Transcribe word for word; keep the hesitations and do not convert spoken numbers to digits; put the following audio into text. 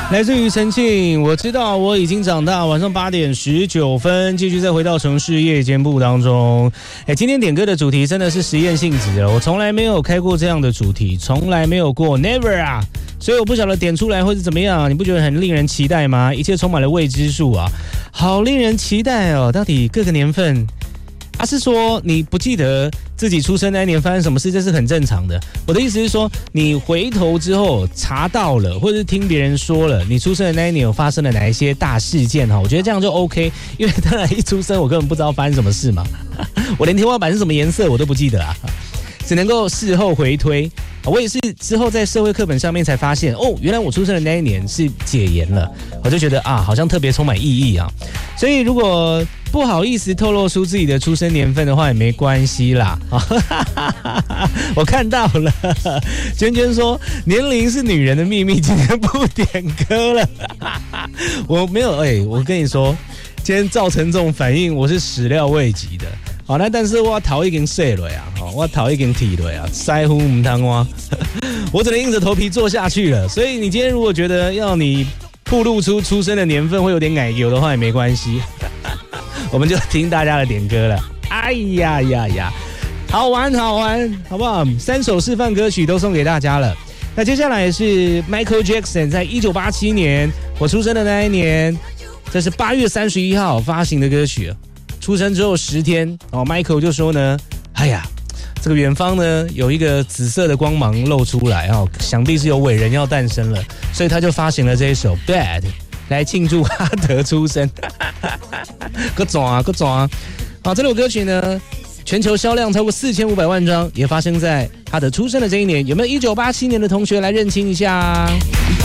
来自于陈庆，我知道我已经长大。晚上八点十九分，继续再回到城市夜间部当中。哎，今天点歌的主题真的是实验性质了，我从来没有开过这样的主题，从来没有过 ，never 啊！所以我不晓得点出来会是怎么样，你不觉得很令人期待吗？一切充满了未知数啊，好令人期待哦！到底各个年份。他、啊、是说你不记得自己出生那一年发生什么事，这是很正常的。我的意思是说，你回头之后查到了，或者是听别人说了，你出生的那一年有发生了哪一些大事件哈？我觉得这样就 OK， 因为当然一出生我根本不知道发生什么事嘛，我连天花板是什么颜色我都不记得啊，只能够事后回推。我也是之后在社会课本上面才发现，哦，原来我出生的那一年是解严了，我就觉得啊，好像特别充满意义啊。所以如果不好意思透露出自己的出生年份的话，也没关系啦。我看到了，娟娟说年龄是女人的秘密，今天不点歌了。我没有，哎、欸，我跟你说，今天造成这种反应，我是始料未及的。好，那但是我头已经睡了呀，我头已经剃了呀，腮胡唔通我，我只能硬着头皮做下去了。所以你今天如果觉得要你暴露出出生的年份会有点奶油的话，也没关系，我们就听大家的点歌了。哎呀呀呀，好玩好玩，好不好？三首示范歌曲都送给大家了。那接下来是 Michael Jackson 在一九八七年我出生的那一年，这是八月三十一号发行的歌曲。出生之后十天，哦 ，Michael 就说呢，哎呀，这个远方呢有一个紫色的光芒露出来哦，想必是有伟人要诞生了，所以他就发行了这一首 Bad 来庆祝哈德出生。各种啊，各种啊，好，这首歌曲呢，全球销量超过四千五百万张，也发生在哈德出生的这一年。有没有一九八七年的同学来认清一下？